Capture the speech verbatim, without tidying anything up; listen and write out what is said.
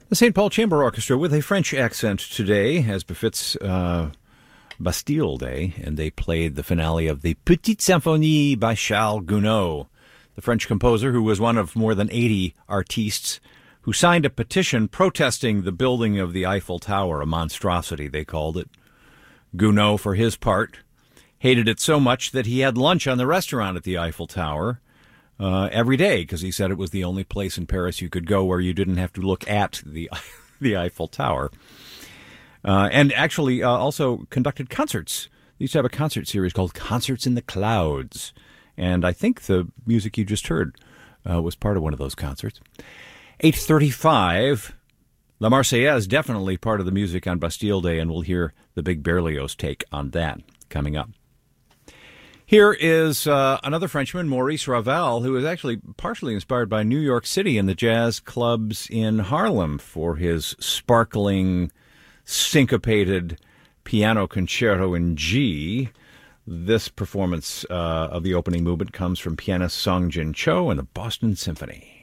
The Saint Paul Chamber Orchestra with a French accent today, as befits uh, Bastille Day, and they played the finale of the Petite Symphonie by Charles Gounod, the French composer who was one of more than eighty artistes who signed a petition protesting the building of the Eiffel Tower, a monstrosity, they called it. Gounod, for his part, hated it so much that he had lunch on the restaurant at the Eiffel Tower uh, every day because he said it was the only place in Paris you could go where you didn't have to look at the the Eiffel Tower. Uh, and actually uh, also conducted concerts. They used to have a concert series called Concerts in the Clouds. And I think the music you just heard uh, was part of one of those concerts. eight thirty-five, La Marseillaise, definitely part of the music on Bastille Day, and we'll hear the big Berlioz take on that coming up. Here is uh, another Frenchman, Maurice Ravel, who is actually partially inspired by New York City and the jazz clubs in Harlem for his sparkling, syncopated piano concerto in G. This performance uh, of the opening movement comes from pianist Song Jin Cho and the Boston Symphony.